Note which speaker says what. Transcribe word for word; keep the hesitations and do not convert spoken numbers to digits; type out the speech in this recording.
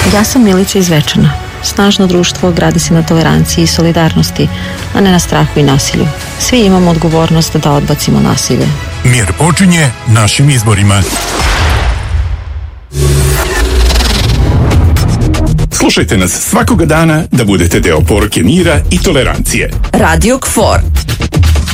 Speaker 1: Ja sam Milica iz Večana. Snažno društvo gradi se na toleranciji i solidarnosti, a ne na strahu i nasilju. Svi imamo odgovornost da odbacimo nasilje.
Speaker 2: Mir počinje našim izborima. Slušajte nas svakoga dana da budete deo poruke mira i tolerancije.
Speaker 3: Radio K F O R.